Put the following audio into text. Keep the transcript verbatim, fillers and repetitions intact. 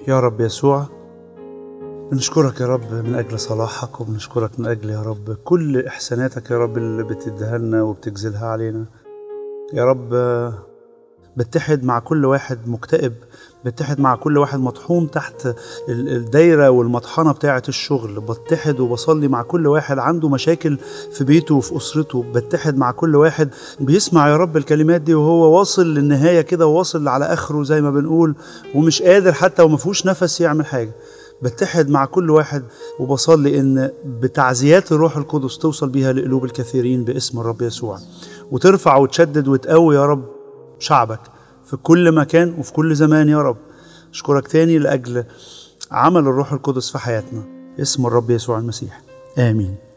يا رب يسوع، بنشكرك يا رب من أجل صلاحك، وبنشكرك من أجل يا رب كل إحساناتك يا رب اللي بتديها لنا وبتجزلها علينا. يا رب بتحد مع كل واحد مكتئب، بتحد مع كل واحد مطحون تحت الدايرة والمطحنة بتاعة الشغل، بتحد وبصلي مع كل واحد عنده مشاكل في بيته وفي أسرته، بتحد مع كل واحد بيسمع يا رب الكلمات دي وهو واصل للنهاية كده، وواصل على آخره زي ما بنقول، ومش قادر حتى ومفهوش نفس يعمل حاجة. بتحد مع كل واحد وبصلي إن بتعزيات الروح القدس توصل بيها لقلوب الكثيرين باسم الرب يسوع، وترفع وتشدد وتقوي يا رب شعبك في كل مكان وفي كل زمان. يا رب أشكرك تاني لأجل عمل الروح القدس في حياتنا، اسم الرب يسوع المسيح، آمين.